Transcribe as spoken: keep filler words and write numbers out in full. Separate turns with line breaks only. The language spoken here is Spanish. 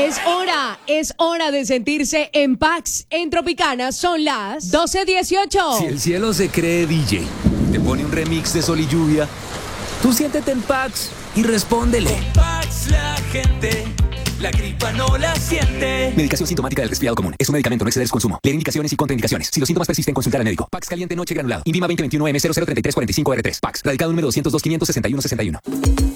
Es hora, es hora de sentirse en Pax. En Tropicana son las doce dieciocho.
Si el cielo se cree D J, te pone un remix de sol y lluvia, tú siéntete en Pax y respóndele.
Con Pax la gente, la gripa no la siente.
Medicación sintomática del resfriado común. Es un medicamento, no exceder su consumo. Leer indicaciones y contraindicaciones. Si los síntomas persisten, consultar al médico. Pax caliente noche granulado. Invima veinte veintiuno M cero cero treinta y tres cuarenta y cinco R tres. Pax. Radicado número doscientos dos quinientos sesenta y uno sesenta y uno.